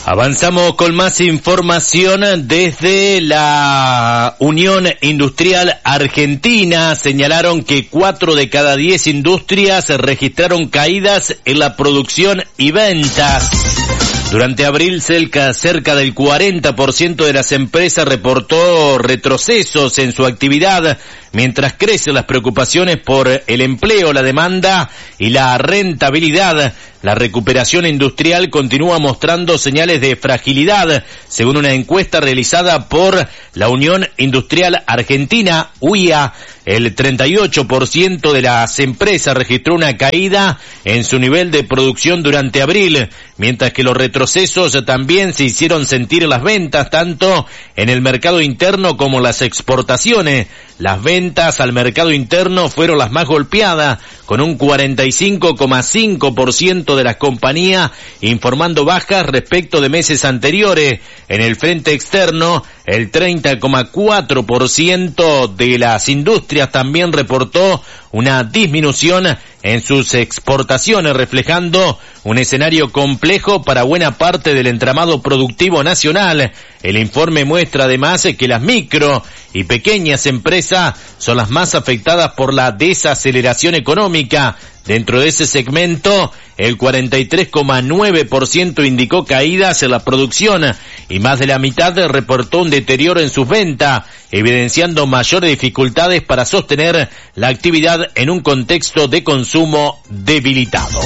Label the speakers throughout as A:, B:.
A: Avanzamos con más información desde la Unión Industrial Argentina. Señalaron que 4 de cada 10 industrias registraron caídas en la producción y ventas. Durante abril, cerca del 40% de las empresas reportó retrocesos en su actividad, mientras crecen las preocupaciones por el empleo, la demanda y la rentabilidad. La recuperación industrial continúa mostrando señales de fragilidad, según una encuesta realizada por la Unión Industrial Argentina, UIA. El 38% de las empresas registró una caída en su nivel de producción durante abril, mientras que los retrocesos también se hicieron sentir en las ventas, tanto en el mercado interno como las exportaciones. Las ventas al mercado interno fueron las más golpeadas, con un 45,5% de las compañías informando bajas respecto de meses anteriores. En el frente externo, el 30,4% de las industrias también reportó una disminución en sus exportaciones, reflejando un escenario complejo para buena parte del entramado productivo nacional. El informe muestra además que las micro y pequeñas empresas son las más afectadas por la desaceleración económica. Dentro de ese segmento, el 43,9% indicó caídas en la producción y más de la mitad reportó un deterioro en sus ventas, evidenciando mayores dificultades para sostener la actividad en un contexto de consumo debilitado.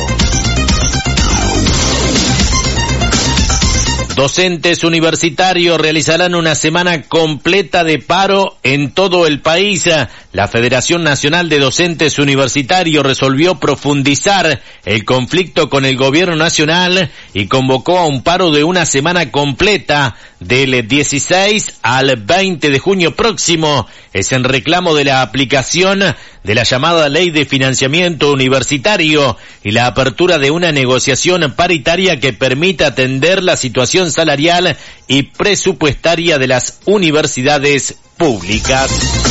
A: Docentes universitarios realizarán una semana completa de paro en todo el país. La Federación Nacional de Docentes Universitarios resolvió profundizar el conflicto con el gobierno nacional y convocó a un paro de una semana completa del 16 al 20 de junio próximo. Es en reclamo de la aplicación de la llamada Ley de Financiamiento Universitario y la apertura de una negociación paritaria que permita atender la situación salarial y presupuestaria de las universidades públicas.